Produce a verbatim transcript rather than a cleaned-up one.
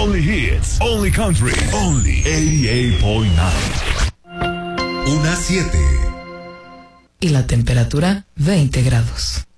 Only hits, only country, only ochenta y ocho punto nueve. Una siete. Y la temperatura veinte grados.